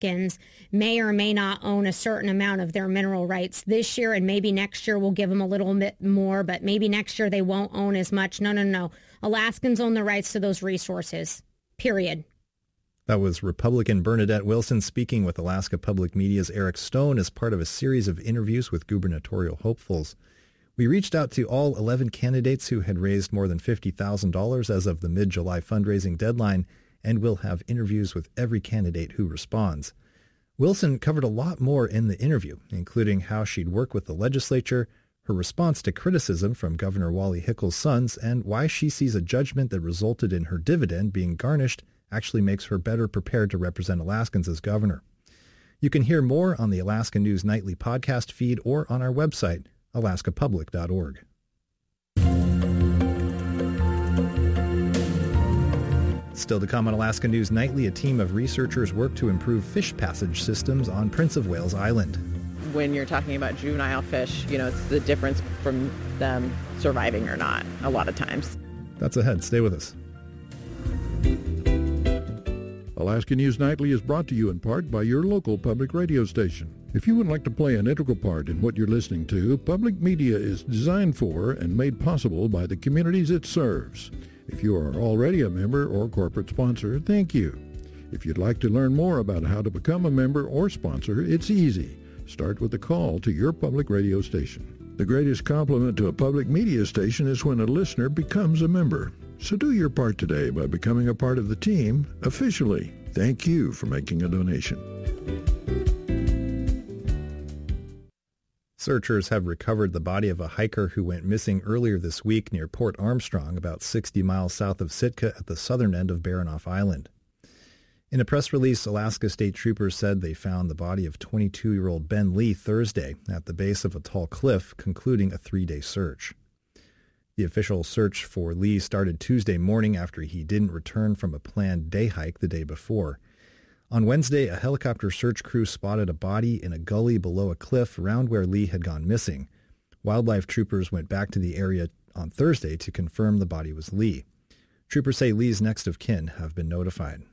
Alaskans may or may not own a certain amount of their mineral rights this year, and maybe next year we'll give them a little bit more, but maybe next year they won't own as much. No. Alaskans own the rights to those resources, period. That was Republican Bernadette Wilson speaking with Alaska Public Media's Eric Stone as part of a series of interviews with gubernatorial hopefuls. We reached out to all 11 candidates who had raised more than $50,000 as of the mid-July fundraising deadline, and we'll have interviews with every candidate who responds. Wilson covered a lot more in the interview, including how she'd work with the legislature, her response to criticism from Governor Wally Hickle's sons, and why she sees a judgment that resulted in her dividend being garnished actually makes her better prepared to represent Alaskans as governor. You can hear more on the Alaska News Nightly podcast feed or on our website, alaskapublic.org. Still to come on Alaska News Nightly, a team of researchers work to improve fish passage systems on Prince of Wales Island. When you're talking about juvenile fish, it's the difference from them surviving or not a lot of times. That's ahead. Stay with us. Alaska News Nightly is brought to you in part by your local public radio station. If you would like to play an integral part in what you're listening to, public media is designed for and made possible by the communities it serves. If you are already a member or corporate sponsor, thank you. If you'd like to learn more about how to become a member or sponsor, it's easy. Start with a call to your public radio station. The greatest compliment to a public media station is when a listener becomes a member. So do your part today by becoming a part of the team officially. Thank you for making a donation. Searchers have recovered the body of a hiker who went missing earlier this week near Port Armstrong, about 60 miles south of Sitka at the southern end of Baranof Island. In a press release, Alaska State Troopers said they found the body of 22-year-old Ben Lee Thursday at the base of a tall cliff, concluding a 3-day search. The official search for Lee started Tuesday morning after he didn't return from a planned day hike the day before. On Wednesday, a helicopter search crew spotted a body in a gully below a cliff around where Lee had gone missing. Wildlife troopers went back to the area on Thursday to confirm the body was Lee. Troopers say Lee's next of kin have been notified.